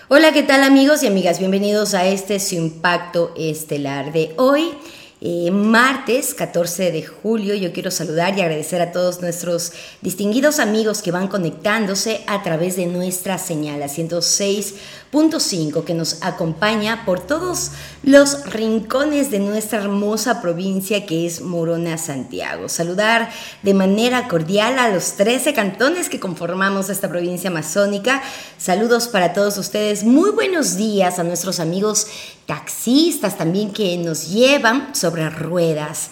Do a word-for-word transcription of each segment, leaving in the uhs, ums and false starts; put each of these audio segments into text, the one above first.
Hola, ¿qué tal amigos y amigas? Bienvenidos a este Su Impacto Estelar de hoy, eh, martes catorce de julio. Yo quiero saludar y agradecer a todos nuestros distinguidos amigos que van conectándose a través de nuestra señal a ciento seis punto cinco que nos acompaña por todos los rincones de nuestra hermosa provincia que es Morona, Santiago. Saludar de manera cordial a los trece cantones que conformamos esta provincia amazónica. Saludos para todos ustedes. Muy buenos días a nuestros amigos taxistas también que nos llevan sobre ruedas.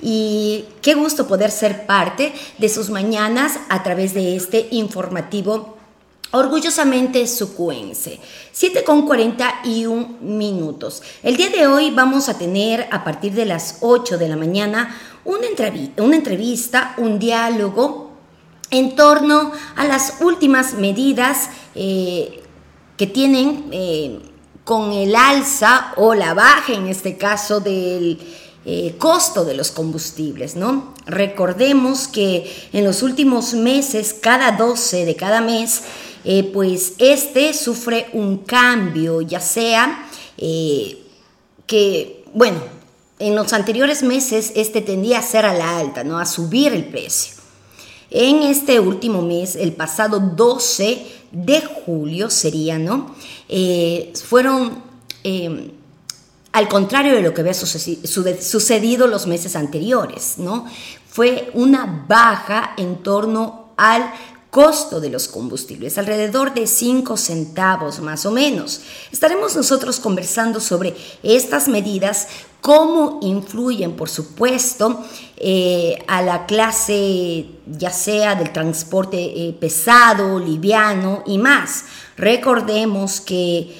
Y qué gusto poder ser parte de sus mañanas a través de este informativo orgullosamente sucuense. siete con cuarenta y un minutos. El día de hoy vamos a tener a partir de las ocho de la mañana una entrevista, una entrevista un diálogo en torno a las últimas medidas eh, que tienen eh, con el alza o la baja, en este caso, del Eh, costo de los combustibles, ¿no? Recordemos que en los últimos meses, cada doce de cada mes, eh, pues este sufre un cambio, ya sea eh, que, bueno, en los anteriores meses este tendía a ser a la alta, ¿no? A subir el precio. En este último mes, el pasado doce de julio sería, ¿no? Eh, fueron... Eh, Al contrario de lo que había sucedido los meses anteriores, ¿no? Fue una baja en torno al costo de los combustibles, alrededor de cinco centavos más o menos. Estaremos nosotros conversando sobre estas medidas, cómo influyen, por supuesto, eh, a la clase, ya sea del transporte eh, pesado, liviano y más. Recordemos que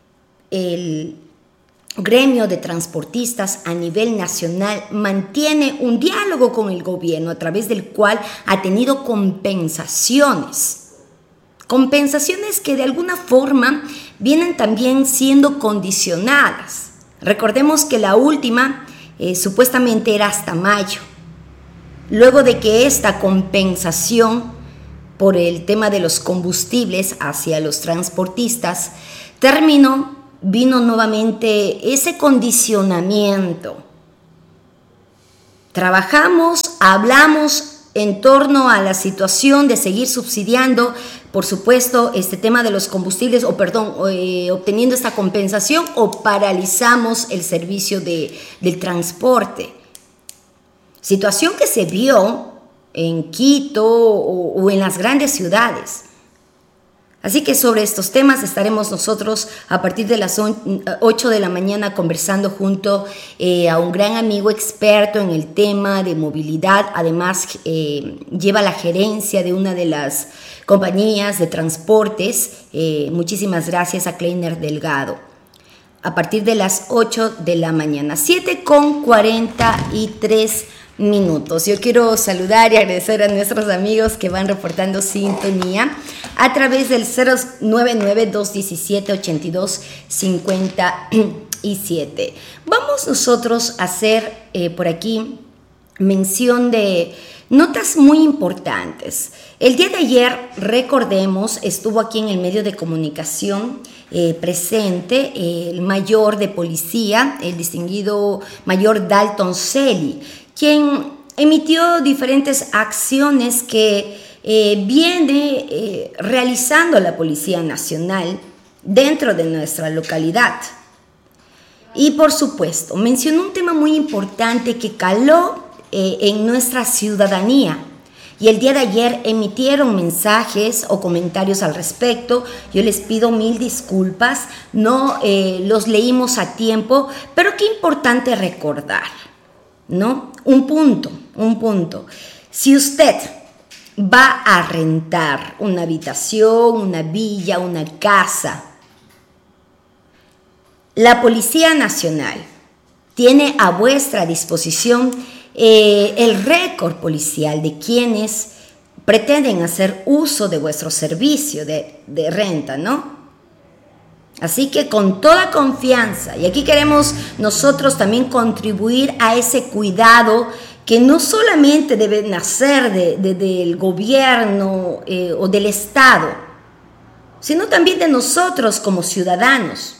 el gremio de transportistas a nivel nacional mantiene un diálogo con el gobierno a través del cual ha tenido compensaciones. Compensaciones que de alguna forma vienen también siendo condicionadas. Recordemos que la última eh, supuestamente era hasta mayo. Luego de que esta compensación por el tema de los combustibles hacia los transportistas terminó, vino nuevamente ese condicionamiento. Trabajamos, hablamos en torno a la situación de seguir subsidiando, por supuesto, este tema de los combustibles, o perdón, eh, obteniendo esta compensación, o paralizamos el servicio de, del transporte. Situación que se vio en Quito o, o en las grandes ciudades. Así que sobre estos temas estaremos nosotros a partir de las ocho de la mañana conversando junto eh, a un gran amigo experto en el tema de movilidad. Además, eh, lleva la gerencia de una de las compañías de transportes. Eh, muchísimas gracias a Kleiner Delgado. A partir de las ocho de la mañana, siete con cuarenta y tres minutos. Yo quiero saludar y agradecer a nuestros amigos que van reportando sintonía a través del cero nueve nueve, dos uno siete, ocho dos cinco siete. Vamos nosotros a hacer eh, por aquí mención de notas muy importantes. El día de ayer, recordemos, estuvo aquí en el medio de comunicación eh, presente eh, el mayor de policía, el distinguido mayor Dalton Celi, quien emitió diferentes acciones que eh, viene eh, realizando la Policía Nacional dentro de nuestra localidad. Y por supuesto, mencionó un tema muy importante que caló eh, en nuestra ciudadanía. Y el día de ayer emitieron mensajes o comentarios al respecto. Yo les pido mil disculpas, no eh, los leímos a tiempo, pero qué importante recordar, ¿no? Un punto, un punto. Si usted va a rentar una habitación, una villa, una casa, la Policía Nacional tiene a vuestra disposición eh, el récord policial de quienes pretenden hacer uso de vuestro servicio de, de renta, ¿no? Así que con toda confianza, y aquí queremos nosotros también contribuir a ese cuidado que no solamente debe nacer de, de, del gobierno eh, o del Estado, sino también de nosotros como ciudadanos.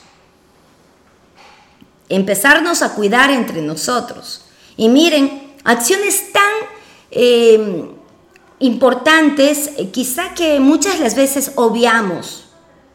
Empezarnos a cuidar entre nosotros. Y miren, acciones tan eh, importantes, eh, quizá que muchas de las veces obviamos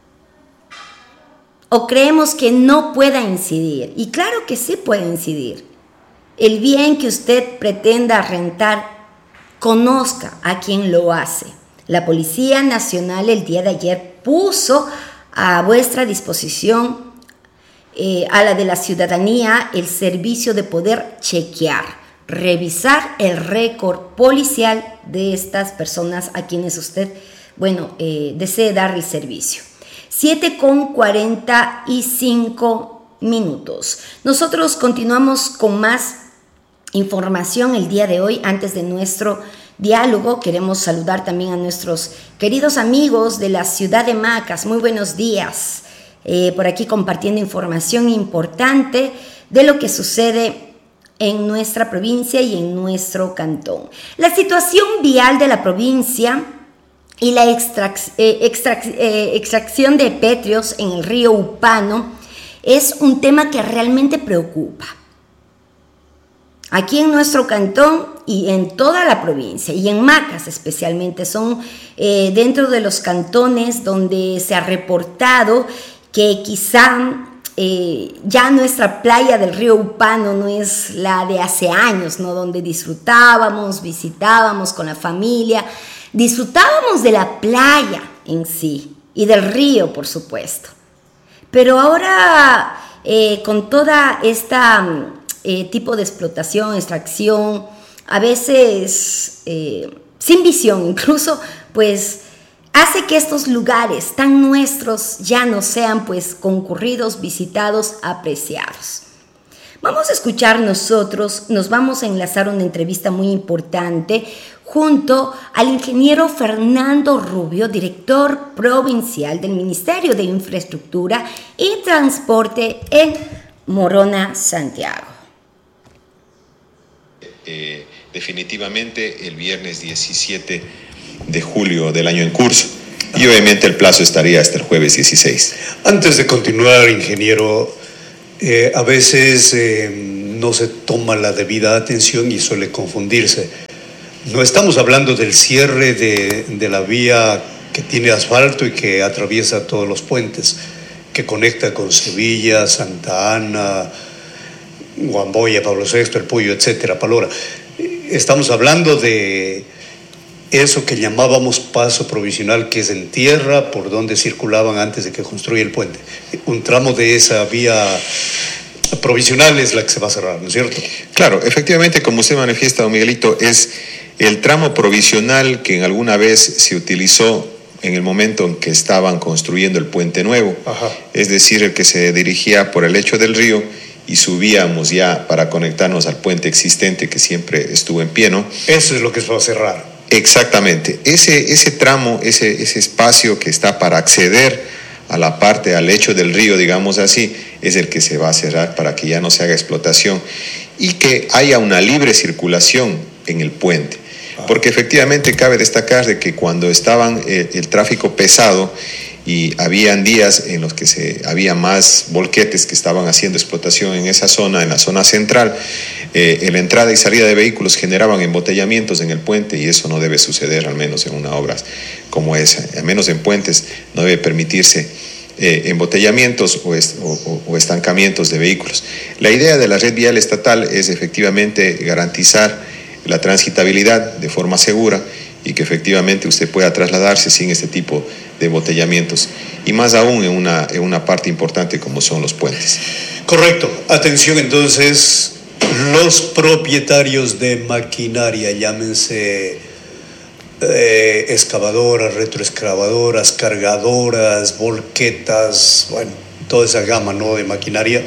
o creemos que no pueda incidir. Y claro que sí puede incidir. El bien que usted pretenda rentar, conozca a quien lo hace. La Policía Nacional el día de ayer puso a vuestra disposición, eh, a la de la ciudadanía, el servicio de poder chequear, revisar el récord policial de estas personas a quienes usted, bueno, eh, desee dar el servicio. siete con cuarenta y cinco minutos. Nosotros continuamos con más información el día de hoy. Antes de nuestro diálogo, queremos saludar también a nuestros queridos amigos de la ciudad de Macas. Muy buenos días. Eh, por aquí compartiendo información importante de lo que sucede en nuestra provincia y en nuestro cantón. La situación vial de la provincia y la extrac- eh, extrac- eh, extracción de pétreos en el río Upano es un tema que realmente preocupa. Aquí en nuestro cantón y en toda la provincia, y en Macas especialmente, son eh, dentro de los cantones donde se ha reportado que quizá eh, ya nuestra playa del río Upano no es la de hace años, ¿no? Donde disfrutábamos, visitábamos con la familia, disfrutábamos de la playa en sí y del río, por supuesto. Pero ahora, eh, con toda esta Eh, tipo de explotación, extracción, a veces eh, sin visión, incluso pues hace que estos lugares tan nuestros ya no sean pues concurridos, visitados, apreciados. Vamos a escuchar nosotros, nos vamos a enlazar una entrevista muy importante junto al ingeniero Fernando Rubio, director provincial del Ministerio de Infraestructura y Transporte en Morona, Santiago. Eh, definitivamente el viernes diecisiete de julio del año en curso, y obviamente el plazo estaría hasta el jueves dieciséis. Antes de continuar, ingeniero, eh, a veces eh, no se toma la debida atención y suele confundirse. No estamos hablando del cierre de, de la vía que tiene asfalto y que atraviesa todos los puentes, que conecta con Sevilla, Santa Ana, Guamboya, Pablo sexto, El Puyo, etcétera, Palora. Estamos hablando de eso que llamábamos paso provisional, que es en tierra, por donde circulaban antes de que construya el puente. Un tramo de esa vía provisional es la que se va a cerrar, ¿no es cierto? Claro, efectivamente, como usted manifiesta, don Miguelito, es el tramo provisional que en alguna vez se utilizó en el momento en que estaban construyendo el puente nuevo. Ajá. Es decir, el que se dirigía por el lecho del río y subíamos ya para conectarnos al puente existente que siempre estuvo en pie, ¿no? Eso es lo que se va a cerrar. Exactamente. Ese, ese tramo, ese, ese espacio que está para acceder a la parte, al lecho del río, digamos así, es el que se va a cerrar para que ya no se haga explotación y que haya una libre circulación en el puente. Ah. Porque efectivamente cabe destacar de que cuando estaban el, el tráfico pesado, y habían días en los que se, había más volquetes que estaban haciendo explotación en esa zona, en la zona central, eh, en la entrada y salida de vehículos generaban embotellamientos en el puente, y eso no debe suceder, al menos en una obra como esa. Al menos en puentes no debe permitirse eh, embotellamientos o, est o, o estancamientos de vehículos. La idea de la red vial estatal es efectivamente garantizar la transitabilidad de forma segura y que efectivamente usted pueda trasladarse sin este tipo de embotellamientos, y más aún en una, en una parte importante como son los puentes. Correcto. Atención entonces, los propietarios de maquinaria, llámense eh, excavadoras, retroexcavadoras, cargadoras, volquetas, bueno, toda esa gama, ¿no?, de maquinaria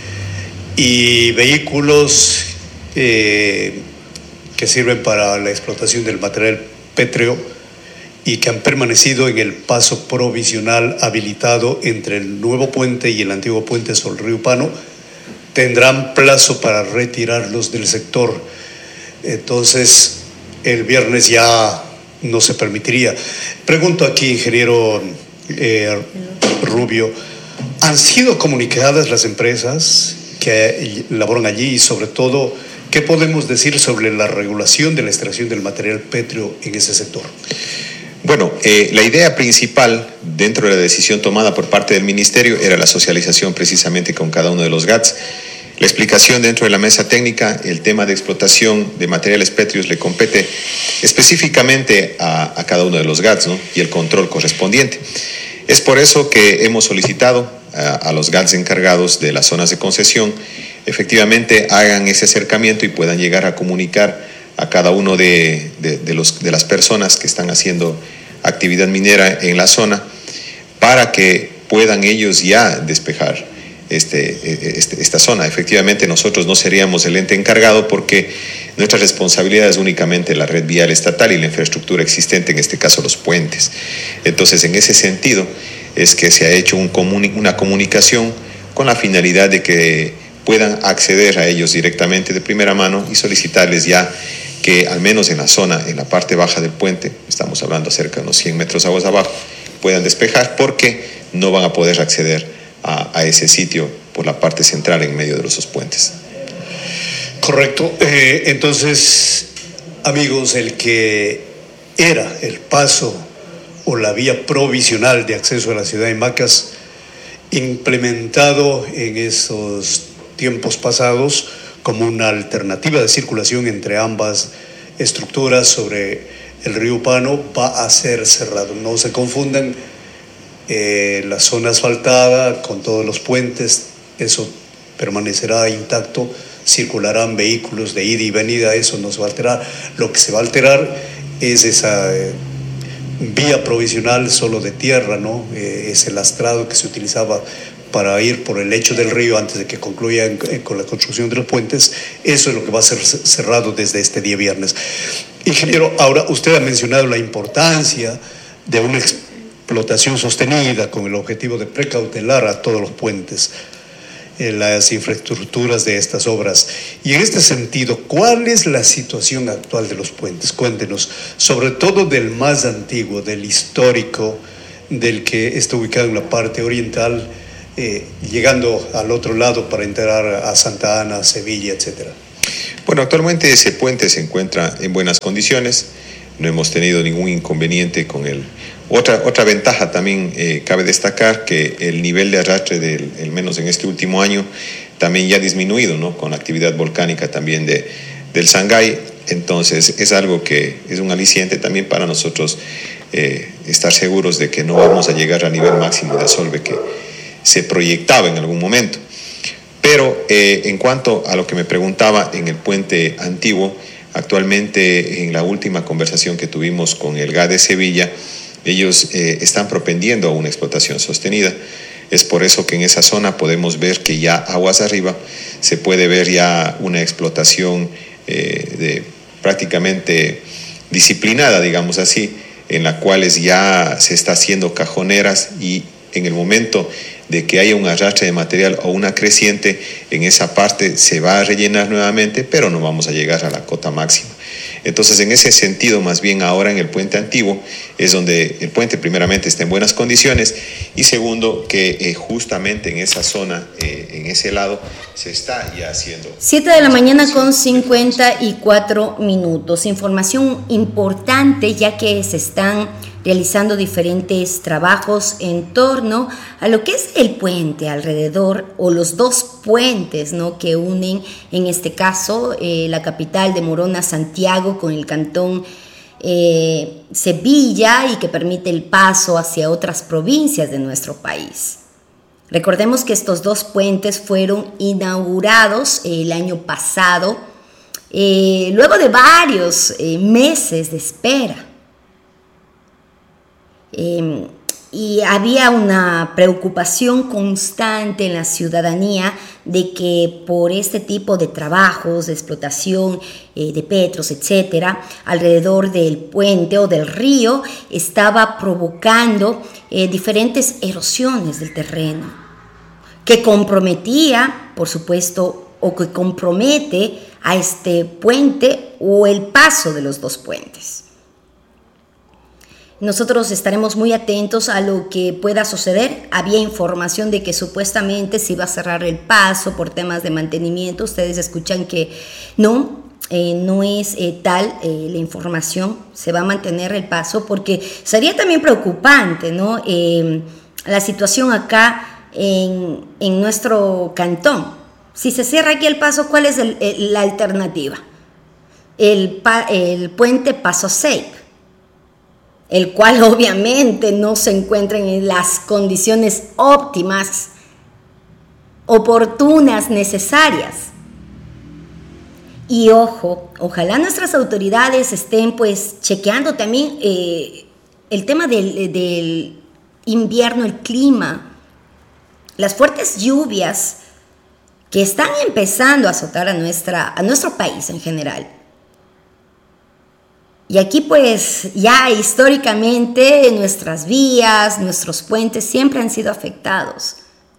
y vehículos eh, que sirven para la explotación del material pétreo y que han permanecido en el paso provisional habilitado entre el nuevo puente y el antiguo puente sobre el río Upano, tendrán plazo para retirarlos del sector. Entonces, el viernes ya no se permitiría. Pregunto aquí, ingeniero eh, Rubio, ¿han sido comunicadas las empresas que laboran allí y sobre todo qué podemos decir sobre la regulación de la extracción del material pétreo en ese sector? Bueno, eh, la idea principal dentro de la decisión tomada por parte del Ministerio era la socialización precisamente con cada uno de los G A Ts. La explicación dentro de la mesa técnica, el tema de explotación de materiales pétreos le compete específicamente a, a cada uno de los G A Ts, ¿no? Y el control correspondiente. Es por eso que hemos solicitado a, a los G A Ts encargados de las zonas de concesión efectivamente hagan ese acercamiento y puedan llegar a comunicar a cada uno de, de, de, los, de las personas que están haciendo actividad minera en la zona para que puedan ellos ya despejar este, este, esta zona. Efectivamente, nosotros no seríamos el ente encargado porque nuestra responsabilidad es únicamente la red vial estatal y la infraestructura existente, en este caso los puentes. Entonces, en ese sentido es que se ha hecho un comuni- una comunicación con la finalidad de que puedan acceder a ellos directamente de primera mano y solicitarles ya que al menos en la zona, en la parte baja del puente, estamos hablando cerca de unos cien metros aguas abajo, puedan despejar porque no van a poder acceder a, a ese sitio por la parte central en medio de los dos puentes. Correcto. Eh, entonces, amigos, el que era el paso o la vía provisional de acceso a la ciudad de Macas, implementado en esos tiempos pasados como una alternativa de circulación entre ambas estructuras sobre el río Pano, va a ser cerrado. No se confundan, eh, la zona asfaltada con todos los puentes, eso permanecerá intacto, circularán vehículos de ida y venida, eso no se va a alterar. Lo que se va a alterar es esa eh, vía provisional solo de tierra, ¿no? Eh, ese lastrado que se utilizaba para ir por el lecho del río antes de que concluya en, en, con la construcción de los puentes. Eso es lo que va a ser cerrado desde este día viernes. Ingeniero, ahora usted ha mencionado la importancia de una explotación sostenida con el objetivo de precautelar a todos los puentes, eh, las infraestructuras de estas obras. Y en este sentido, ¿cuál es la situación actual de los puentes? Cuéntenos, sobre todo del más antiguo, del histórico, del que está ubicado en la parte oriental, Eh, llegando al otro lado para entrar a Santa Ana, Sevilla, etcétera. Bueno, actualmente ese puente se encuentra en buenas condiciones, no hemos tenido ningún inconveniente con él. Otra, otra ventaja también eh, cabe destacar que el nivel de arrastre, del, al menos en este último año, también ya ha disminuido, ¿no? Con la actividad volcánica también de, del Sangay. Entonces es algo que es un aliciente también para nosotros eh, estar seguros de que no vamos a llegar al nivel máximo de asolve que se proyectaba en algún momento. Pero eh, en cuanto a lo que me preguntaba en el puente antiguo, actualmente en la última conversación que tuvimos con el G A de Sevilla, ellos eh, están propendiendo a una explotación sostenida. Es por eso que en esa zona podemos ver que ya aguas arriba se puede ver ya una explotación eh, de, prácticamente disciplinada, digamos así, en la cual ya se está haciendo cajoneras y en el momento de que haya un arrastre de material o una creciente, en esa parte se va a rellenar nuevamente, pero no vamos a llegar a la cota máxima. Entonces, en ese sentido, más bien ahora en el puente antiguo, es donde el puente primeramente está en buenas condiciones y segundo, que eh, justamente en esa zona, eh, en ese lado, se está ya haciendo... siete de la mañana con cincuenta y cuatro minutos. Información importante, ya que se están realizando diferentes trabajos en torno a lo que es el puente alrededor, o los dos puentes, ¿no?, que unen, en este caso, eh, la capital de Morona, Santiago, con el cantón eh, Sevilla, y que permite el paso hacia otras provincias de nuestro país. Recordemos que estos dos puentes fueron inaugurados el año pasado, eh, luego de varios eh, meses de espera. Eh, y había una preocupación constante en la ciudadanía de que por este tipo de trabajos, de explotación eh, de petros, etcétera, alrededor del puente o del río, estaba provocando eh, diferentes erosiones del terreno, que comprometía, por supuesto, o que compromete a este puente o el paso de los dos puentes. nosotros estaremos muy atentos a lo que pueda suceder. Había información de que supuestamente se iba a cerrar el paso por temas de mantenimiento. Ustedes escuchan que no, eh, no es eh, tal eh, la información. Se va a mantener el paso porque sería también preocupante, ¿no? Eh, la situación acá en, en nuestro cantón. Si se cierra aquí el paso, ¿cuál es el, el, la alternativa? El, el puente Paso Seip, el cual obviamente no se encuentra en las condiciones óptimas, oportunas, necesarias. Y ojo, ojalá nuestras autoridades estén pues chequeando también eh, el tema del, del invierno, el clima, las fuertes lluvias que están empezando a azotar a, nuestra, a nuestro país en general. Y aquí pues ya históricamente nuestras vías, nuestros puentes siempre han sido afectados.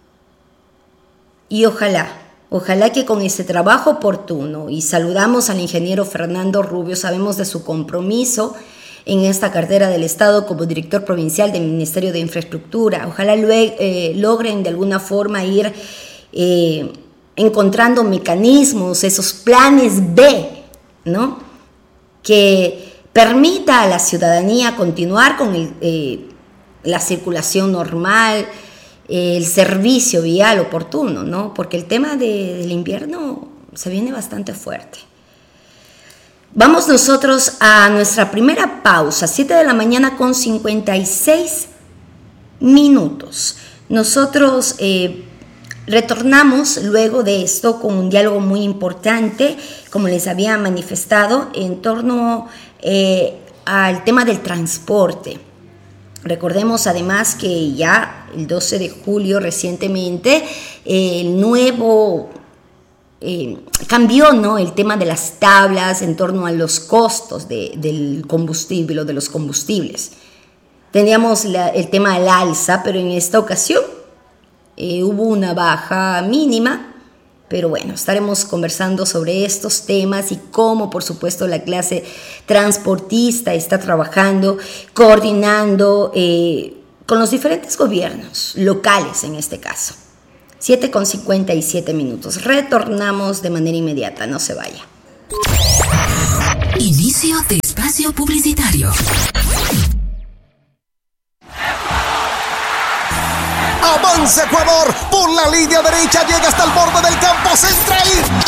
Y ojalá, ojalá que con ese trabajo oportuno, y saludamos al ingeniero Fernando Rubio, sabemos de su compromiso en esta cartera del Estado como director provincial del Ministerio de Infraestructura. Ojalá luego, eh, logren de alguna forma ir eh, encontrando mecanismos, esos planes B, ¿no? Que permita a la ciudadanía continuar con el, eh, la circulación normal, eh, el servicio vial oportuno, ¿no? Porque el tema de, del invierno se viene bastante fuerte. Vamos nosotros a nuestra primera pausa, siete de la mañana con cincuenta y seis minutos. Nosotros eh, retornamos luego de esto con un diálogo muy importante, como les había manifestado, en torno Eh, al tema del transporte. Recordemos además que ya el doce de julio recientemente eh, el nuevo eh, cambió, ¿no?, el tema de las tablas en torno a los costos de, del combustible o de los combustibles. Teníamos la, el tema del alza, pero en esta ocasión eh, hubo una baja mínima. Pero bueno, estaremos conversando sobre estos temas y cómo, por supuesto, la clase transportista está trabajando, coordinando eh, con los diferentes gobiernos locales en este caso. siete con cincuenta y siete minutos. Retornamos de manera inmediata, no se vaya. Inicio de espacio publicitario. Avanza Ecuador, por la línea derecha llega hasta el borde del campo central.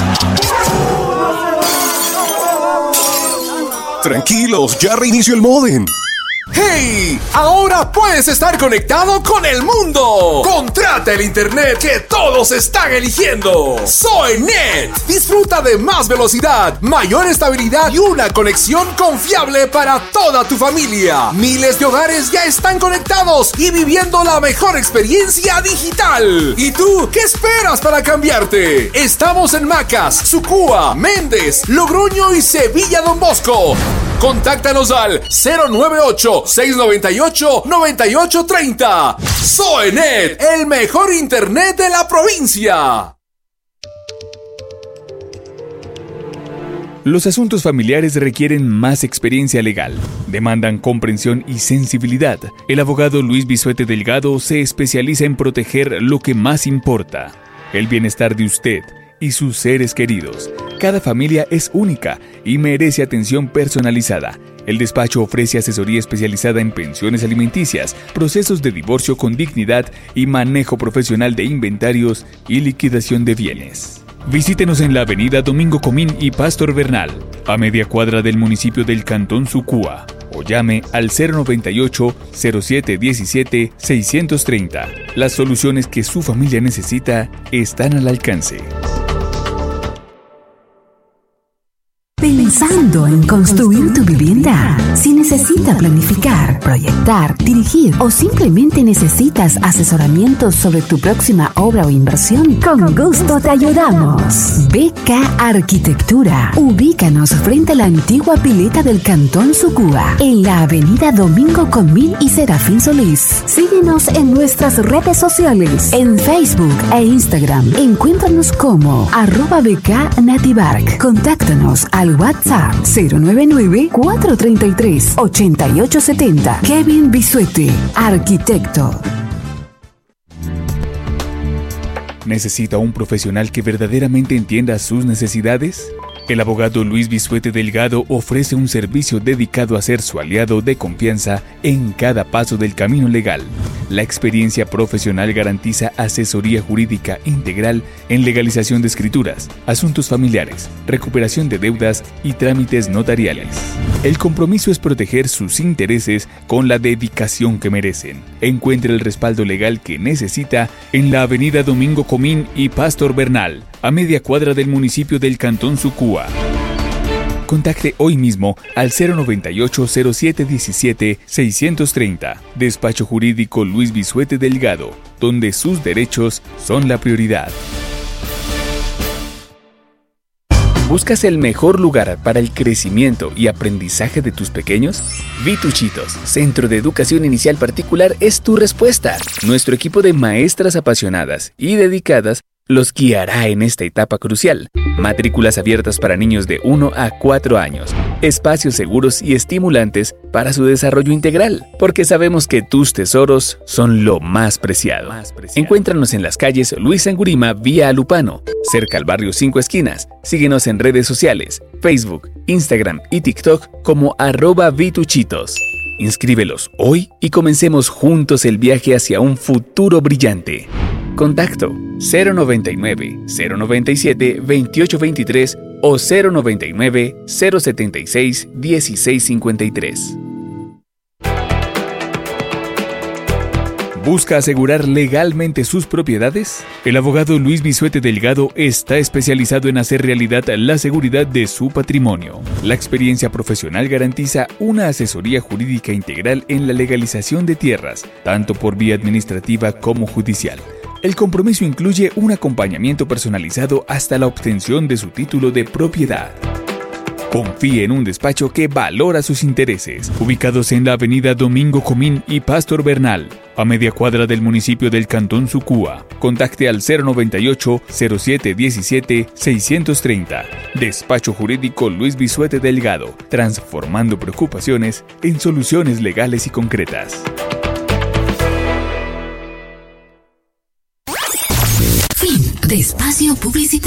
Tranquilos, ya reinició el módem. ¡Hey! Ahora puedes estar conectado con el mundo. Contrata el internet que todos están eligiendo. SoyNet. Disfruta de más velocidad, mayor estabilidad y una conexión confiable para toda tu familia. Miles de hogares ya están conectados y viviendo la mejor experiencia digital. ¿Y tú qué esperas para cambiarte? Estamos en Macas, Sucúa, Méndez, Logroño y Sevilla Don Bosco. Contáctanos al cero nueve ocho, seis nueve ocho, nueve ocho tres cero. SoyNet, el mejor internet de la provincia. Los asuntos familiares requieren más experiencia legal, demandan comprensión y sensibilidad. El abogado Luis Bisuete Delgado se especializa en proteger lo que más importa, el bienestar de usted y sus seres queridos. Cada familia es única y merece atención personalizada. El despacho ofrece asesoría especializada en pensiones alimenticias, procesos de divorcio con dignidad y manejo profesional de inventarios y liquidación de bienes. Visítenos en la avenida Domingo Comín y Pastor Bernal, a media cuadra del municipio del Cantón Sucúa, o llame al cero noventa y ocho, cero siete diecisiete, seiscientos treinta. Las soluciones que su familia necesita están al alcance. Pensando en construir tu vivienda, si necesitas planificar, proyectar, dirigir o simplemente necesitas asesoramiento sobre tu próxima obra o inversión, con gusto te ayudamos. B K Arquitectura. Ubícanos frente a la antigua pileta del Cantón Sucúa, en la avenida Domingo Comín y Serafín Solís. Síguenos en nuestras redes sociales, en Facebook e Instagram. Encuéntranos como arroba B K Nativark. Contáctanos al WhatsApp WhatsApp cero nueve nueve, cuatro tres tres, ocho ocho siete cero. Kevin Bisuete, arquitecto. ¿Necesita un profesional que verdaderamente entienda sus necesidades? El abogado Luis Bisuete Delgado ofrece un servicio dedicado a ser su aliado de confianza en cada paso del camino legal. La experiencia profesional garantiza asesoría jurídica integral en legalización de escrituras, asuntos familiares, recuperación de deudas y trámites notariales. El compromiso es proteger sus intereses con la dedicación que merecen. Encuentre el respaldo legal que necesita en la avenida Domingo Comín y Pastor Bernal, a media cuadra del municipio del Cantón Sucúa. Contacte hoy mismo al cero noventa y ocho, cero siete diecisiete, seiscientos treinta. Despacho Jurídico Luis Bisuete Delgado, donde sus derechos son la prioridad. ¿Buscas el mejor lugar para el crecimiento y aprendizaje de tus pequeños? Vituchitos, Centro de Educación Inicial Particular, es tu respuesta. Nuestro equipo de maestras apasionadas y dedicadas los guiará en esta etapa crucial. Matrículas abiertas para niños de uno a cuatro años. Espacios seguros y estimulantes para su desarrollo integral, porque sabemos que tus tesoros son lo más preciado. Encuéntranos en las calles Luis Angurima vía Alupano, cerca al barrio Cinco Esquinas. Síguenos en redes sociales, Facebook, Instagram y TikTok como arroba Vituchitos. Inscríbelos hoy y comencemos juntos el viaje hacia un futuro brillante. Contacto cero noventa y nueve, cero noventa y siete, veintiocho veintitrés o cero noventa y nueve, cero setenta y seis, dieciséis cincuenta y tres. ¿Busca asegurar legalmente sus propiedades? El abogado Luis Bisuete Delgado está especializado en hacer realidad la seguridad de su patrimonio. La experiencia profesional garantiza una asesoría jurídica integral en la legalización de tierras, tanto por vía administrativa como judicial. El compromiso incluye un acompañamiento personalizado hasta la obtención de su título de propiedad. Confíe en un despacho que valora sus intereses, ubicados en la avenida Domingo Comín y Pastor Bernal, a media cuadra del municipio del Cantón Sucúa. Contacte al cero noventa y ocho, cero siete diecisiete, seiscientos treinta. Despacho Jurídico Luis Bisuete Delgado, transformando preocupaciones en soluciones legales y concretas. Fin de espacio publicitario.